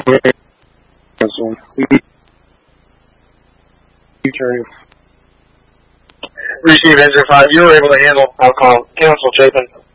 Receive engine 5. You were able to handle. I'll call cancel Chapin.